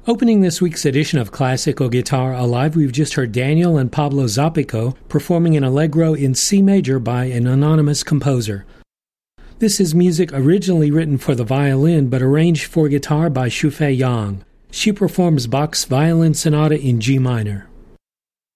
Opening this week's edition of Classical Guitar Alive, we've just heard Daniel and Pablo Zapico performing an Allegro in C major by an anonymous composer. This is music originally written for the violin but arranged for guitar by Shufei Yang. She performs Bach's Violin Sonata in G minor.